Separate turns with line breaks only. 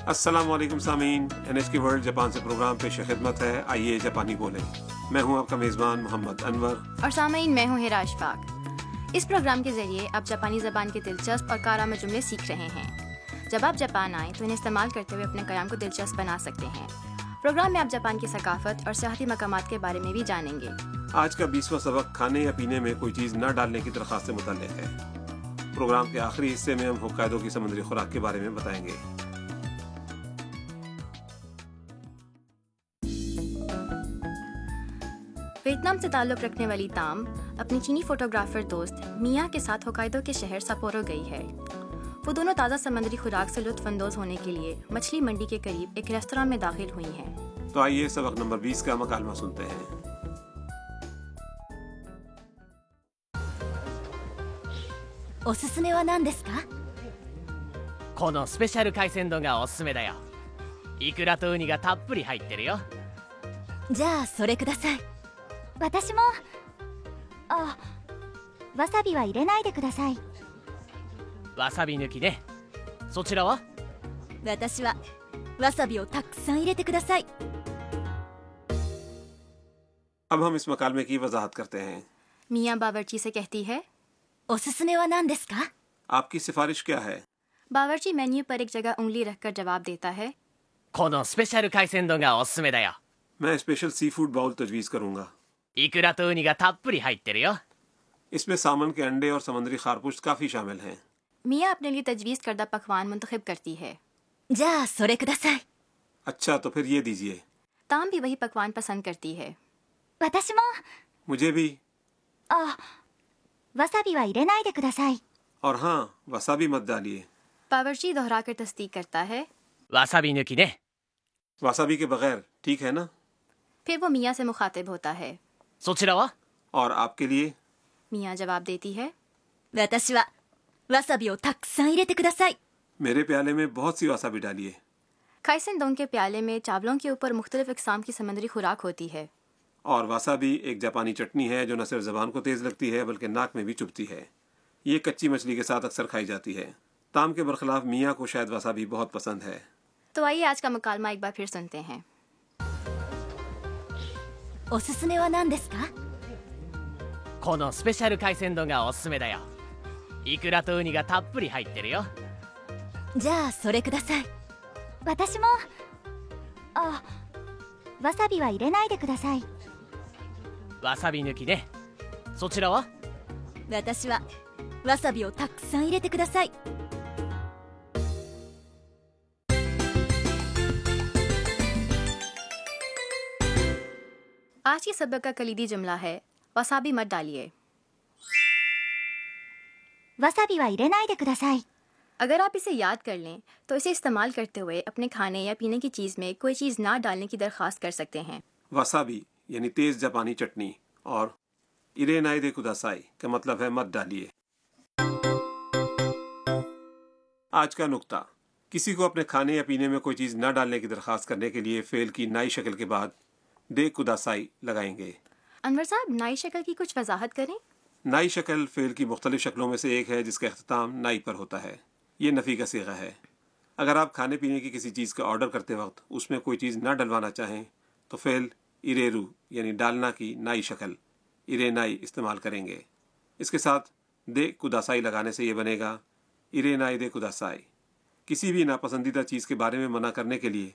अस्सलाम वालेकुम सामीन, NHK वर्ल्ड जापान से प्रोग्राम पेश खिदमत है। आइए जापानी बोलें। मैं हूं आपका मेज़बान मोहम्मद अनवर
और सामीन मैं हूं हिरा अशफाक। इस प्रोग्राम के जरिए आप जापानी ज़बान के दिलचस्प और कारआमद जुमले सीख रहे हैं। जब आप जापान आएँ तो इन्हें इस्तेमाल करते हुए अपने कयाम को दिलचस्प बना सकते हैं। प्रोग्राम में आप जापान की सकाफत और सियाहती मकामात के बारे में भी जानेंगे।
आज का 20वां सबक खाने या पीने में कोई चीज़ न डालने की दरख्वास्त से मुताल्लिक है। प्रोग्राम के आखिरी हिस्से में हम होक्काइडो की समुद्री खुराक के बारे में बताएंगे।
वियतनाम से ताल्लुक़ रखने वाली ताम अपनी चीनी फोटोग्राफर दोस्त मिया के साथ होक्काइडो के शहर सप्पोरो गई है। वो दोनों ताज़ा समुद्री खुराक से लुत्फ़अंदोज़ होने के लिए मछली मंडी के करीब एक रेस्तरां में दाखिल हुई हैं।
तो आइए सबक नंबर 20 का मकालमा सुनते हैं।
おすすめは何ですか？
このスペシャル海鮮丼がおすすめだよ。イクラとウニがたっぷり入ってるよ。
じゃあそれください。私も。あ、わさびは入れないでください。
わさび抜きね。そちらは？
私はわさびをたくさん入れてください。
अब हम इस मकालमे की वजाहत करते हैं।
मिया बावर्ची से कहती है,
おすすめは何ですか？
आपकी सिफारिश क्या है?
बावर्ची मेन्यू पर एक जगह उंगली रखकर जवाब देता है,
このスペシャル海鮮丼がおすすめだよ。
मैं स्पेशल सी फूड बाउल तजवीज़ करूंगा।
イクラとウニがたっぷり入ってるよ。
इसमें सामन के अंडे और समुद्री खारपुश्त काफ़ी शामिल हैं।
मिया अपने लिए तजवीज़ करदा पकवान मुंतखब करती है।
じゃあそれください。
अच्छा तो फिर ये दीजिए।
ताम भी वही पकवान पसंद करती है।
私も。
मुझे भी।
あ、わさびは入れないでください。
और हाँ, वसाबी मत डालिए।
बावर्ची दोहरा कर तस्दीक करता है।
わさび抜きね。
वसाबी के बगैर ठीक है ना?
फिर वो मिया से मुखातिब होता है।
そちらは？
और आपके लिए?
मिया जवाब देती है,
私はわさびをたくさん入れてください。
मेरे प्याले में बहुत सी वसाबी डालिए।
खाइसन दोंग के प्याले में चावलों के ऊपर मुख्तलिफ इकसाम की समुद्री खुराक होती है।
और वसाबी एक जापानी चटनी है जो न सिर्फ ज़बान को तेज़ लगती है बल्कि नाक में भी चुभती है। ये कच्ची मछली के साथ अक्सर खाई जाती है। ताम के बरखिलाफ मियाँ को शायद वसाबी बहुत पसंद है।
तो आइए आज का मुकालमा एक बार फिर सुनते हैं।
おすすめは何ですか？
このスペシャル海鮮丼がおすすめだよ。イクラとウニがたっぷり入ってるよ。
じゃあそれください。私も。あ、わさびは入れないでください。
わさび抜きね。そちらは？
私はわさびをたくさん入れてください。
आज की सबक का कलीदी जुमला है, वसाबी मत डालिए।
わさびは入れないでください。
अगर आप इसे याद कर लें तो इसे इस्तेमाल करते हुए अपने खाने या पीने की चीज़ में कोई चीज़ ना डालने की दरख्वास्त कर सकते हैं।
वसाबी यानी तेज़ जापानी चटनी और इरेनाई दे कुदासाई का मतलब है मत डालिए। आज का नुक्ता, किसी को अपने खाने या पीने में कोई चीज़ न डालने की दरख्वास्त करने के लिए फेल की नाई शक्ल के बाद दे कुदासाई लगाएंगे।
अनवर साहब, नाई शक्ल की कुछ वजाहत करें।
नाई शक्ल फेल की मुख्तलिफ शक्लों में से एक है जिसका अख्ताम नाई पर होता है। ये नफ़ी का सीगा है। अगर आप खाने पीने की किसी चीज़ का ऑर्डर करते वक्त उसमें कोई चीज़ ना डलवाना चाहें तो फेल इरेरू यानी डालना की नाई शक्ल इरेनाई इस्तेमाल करेंगे। इसके साथ दे कुदासाई लगाने से ये बनेगा इरेनाई दे कुदासाई। किसी भी नापसंदीदा चीज़ के बारे में मना करने के लिए